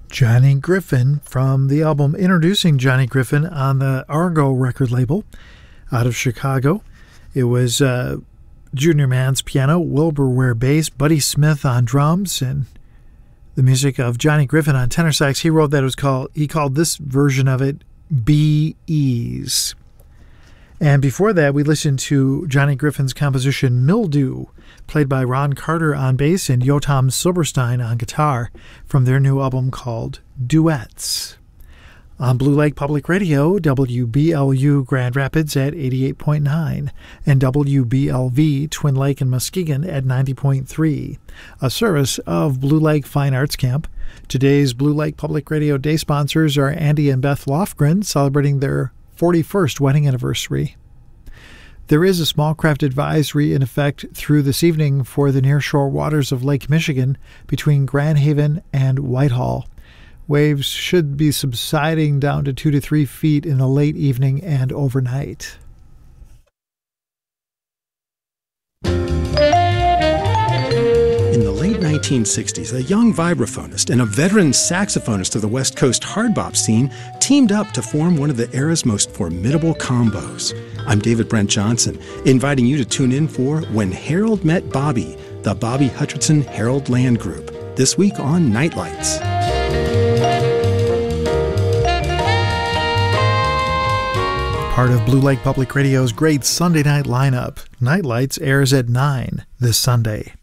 Johnny Griffin from the album Introducing Johnny Griffin on the Argo record label out of Chicago. It was Junior Mann's piano, Wilbur Ware bass, Buddy Smith on drums, and the music of Johnny Griffin on tenor sax. He wrote that he called this version of it B-Ease. And before that, we listened to Johnny Griffin's composition Mildew, played by Ron Carter on bass and Yotam Silverstein on guitar, from their new album called Duets. On Blue Lake Public Radio, WBLU Grand Rapids at 88.9 and WBLV Twin Lake and Muskegon at 90.3, a service of Blue Lake Fine Arts Camp. Today's Blue Lake Public Radio Day sponsors are Andy and Beth Lofgren, celebrating their 41st wedding anniversary. There is a small craft advisory in effect through this evening for the nearshore waters of Lake Michigan between Grand Haven and Whitehall. Waves should be subsiding down to 2 to 3 feet in the late evening and overnight. In the late 1960s, a young vibraphonist and a veteran saxophonist of the West Coast hard bop scene teamed up to form one of the era's most formidable combos. I'm David Brent Johnson, inviting you to tune in for When Harold Met Bobby, the Bobby Hutcherson Harold Land Group, this week on Nightlights. Part of Blue Lake Public Radio's great Sunday night lineup, Nightlights airs at 9 this Sunday.